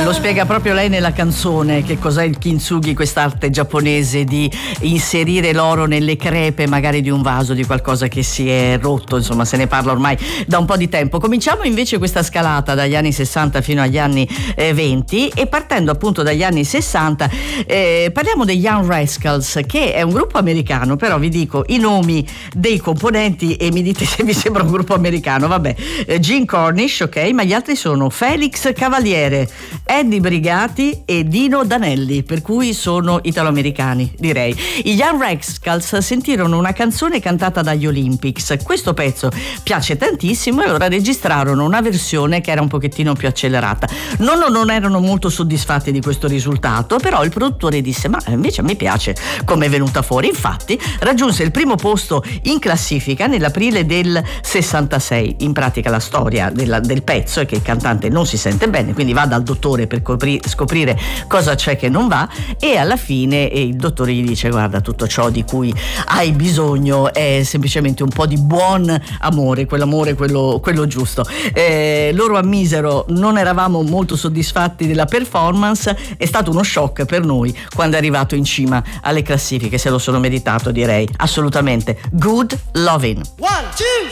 Lo spiega proprio lei nella canzone che cos'è il kintsugi, quest'arte giapponese di inserire l'oro nelle crepe magari di un vaso, di qualcosa che si è rotto, insomma se ne parla ormai da un po' di tempo. Cominciamo invece questa scalata dagli anni 60 fino agli anni 20 e partendo appunto dagli anni 60 parliamo dei Young Rascals, che è un gruppo americano, però vi dico i nomi dei componenti e mi dite se vi sembra un gruppo americano. Vabbè, Gene Cornish, ok, ma gli altri sono Felix Cavaliere, Eddie Brigati e Dino Danelli, per cui sono italo-americani, direi. I Young Rascals sentirono una canzone cantata dagli Olympics. Questo pezzo piace tantissimo e allora registrarono una versione che era un pochettino più accelerata. Non erano molto soddisfatti di questo risultato, però il produttore disse: ma invece a me piace come è venuta fuori. Infatti raggiunse il primo posto in classifica nell'aprile del 66. In pratica la storia del pezzo è che il cantante non si sente bene, quindi va dal dottore per scoprire cosa c'è che non va, e alla fine il dottore gli dice: guarda, tutto ciò di cui hai bisogno è semplicemente un po' di buon amore, quello giusto. Loro ammisero: non eravamo molto soddisfatti della performance, è stato uno shock per noi quando è arrivato in cima alle classifiche, se lo sono meritato, direi assolutamente. Good Lovin'. 1, 2,